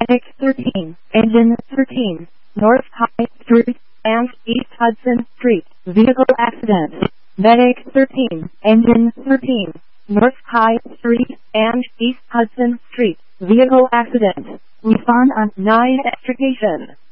Medic 13, Engine 13, North High Street and East Hudson Street, vehicle accident. Medic 13, Engine 13, North High Street and East Hudson Street, vehicle accident. Respond on 9 extrication.